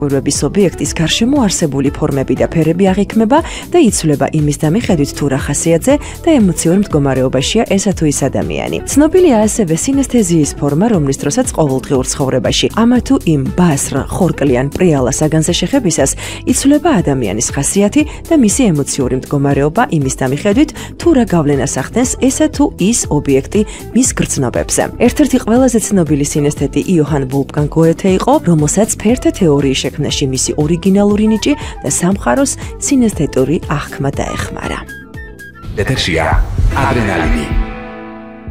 ურვების ობიექტის გარშემო არსებული ფორმები და ფერები აღიქმება და იცვლება იმის დამიხედვით თუ რა ხასიათზე და ემოციურ მდგომარეობაშია ესა თუ ის ადამიანი. ცნობილია ასევე სინესთეზიის ფორმა, რომლის დროსაც ყოველდღიურ ცხოვრებაში ამა თუ იმ ბასრ, ხორკლიან, პრიალა საგანზე შეხებისას იცვლება ადამიანის ხასიათი და მისი ემოციური მდგომარეობა იმის დამიხედვით თუ რა გავლენას ახდენს ესა თუ ის ობიექტი მის გრძნობებზე. ერთ-ერთი ყველაზე ცნობილი სინესთეტი იოჰან ვოლფგანგ გოეთე იყო, რომელსაც ფერთა თეორიის შექმნაში მისი ორიგინალური ნიჭი და სამყაროს სინესთეტური აღქმა დაეხმარა. ეთერშია ადრენალინი.